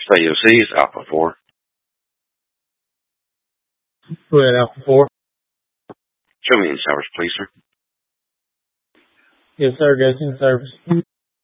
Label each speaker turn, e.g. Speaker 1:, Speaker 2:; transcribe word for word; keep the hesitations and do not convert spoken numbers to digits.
Speaker 1: A O C is Alpha four.
Speaker 2: Go ahead, Alpha four.
Speaker 1: Show me in service, please, sir.
Speaker 2: Yes, sir. Guest in service.